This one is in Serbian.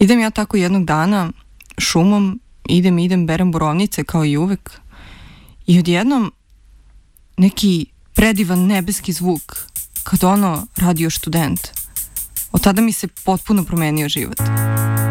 Idem ja tako jednog dana šumom, idem, berem borovnice kao i uvek i odjednom neki predivan nebeski zvuk, kad radio Študent. Od tada mi se potpuno promenio život.